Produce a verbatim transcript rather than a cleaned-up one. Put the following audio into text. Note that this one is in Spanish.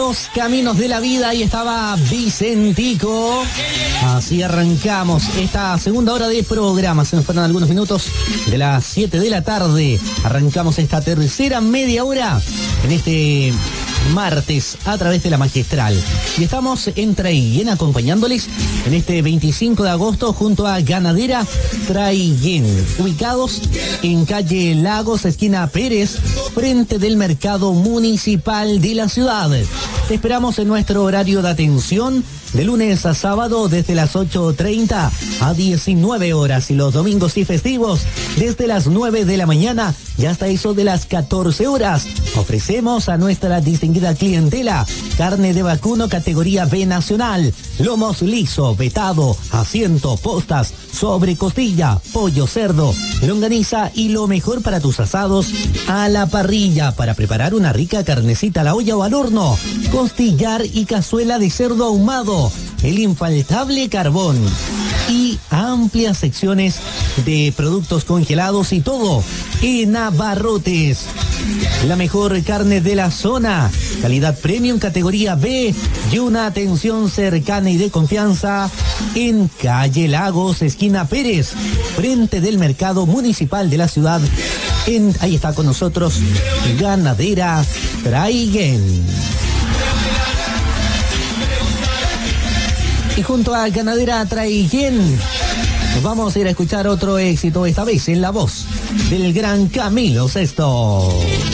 Los caminos de la vida, ahí estaba Vicentico. Así arrancamos esta segunda hora de programa. Se nos fueron algunos minutos de las siete de la tarde. Arrancamos esta tercera media hora en este martes a través de la Magistral. Y estamos en Traiguén acompañándoles en este veinticinco de agosto junto a Ganadera Traiguén, ubicados en calle Lagos, esquina Pérez, frente del mercado municipal de la ciudad. Te esperamos en nuestro horario de atención de lunes a sábado desde las ocho treinta a diecinueve horas y los domingos y festivos desde las nueve de la mañana y hasta eso de las catorce horas. Ofrecemos a nuestra distinguida clientela carne de vacuno categoría B nacional, lomos liso, vetado, asiento, postas, sobre costilla, pollo, cerdo, longaniza y lo mejor para tus asados a la parrilla para preparar una rica carnecita a la olla o al horno, costillar y cazuela de cerdo ahumado, el infaltable carbón y amplias secciones de productos congelados y todo en abarrotes. La mejor carne de la zona, calidad premium categoría B y una atención cercana y de confianza en calle Lagos, esquina Pérez, frente del mercado municipal de la ciudad. En, ahí está con nosotros Ganadera Traiguén. Y junto a Ganadera Traiguén nos vamos a ir a escuchar otro éxito, esta vez en la voz del gran Camilo Sesto.